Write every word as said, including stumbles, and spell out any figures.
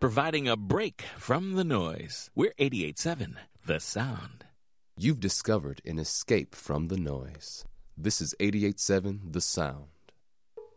providing a break from the noise. We're eighty-eight point seven, The Sound. You've discovered an escape from the noise. This is eighty-eight point seven The Sound.